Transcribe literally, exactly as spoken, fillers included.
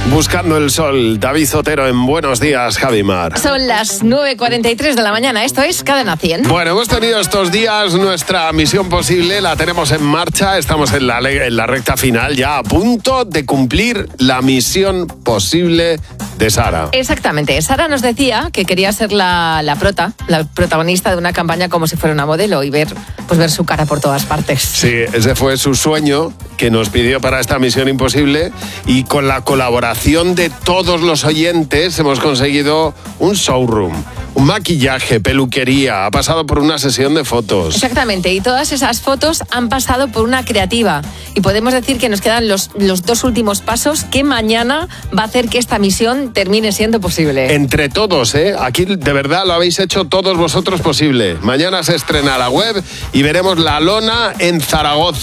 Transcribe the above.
Buscando el sol, David Zotero en Buenos Días, Javimar. Son las nueve cuarenta y tres de la mañana, esto es Cadena cien. Bueno, hemos tenido estos días nuestra misión posible, la tenemos en marcha, estamos en la, en la recta final, ya a punto de cumplir la misión posible de Sara. Exactamente, Sara nos decía que quería ser la, la prota, la protagonista de una campaña como si fuera una modelo y ver, pues ver su cara por todas partes. Sí, ese fue su sueño que nos pidió para esta misión imposible y con la colaboración de todos los oyentes hemos conseguido un showroom, un maquillaje, peluquería, ha pasado por una sesión de fotos. Exactamente, y todas esas fotos han pasado por una creativa y podemos decir que nos quedan los, los dos últimos pasos que mañana va a hacer que esta misión termine siendo posible. Entre todos, ¿eh? Aquí de verdad lo habéis hecho todos vosotros posible. Mañana se estrena la web y veremos la lona en Zaragoza.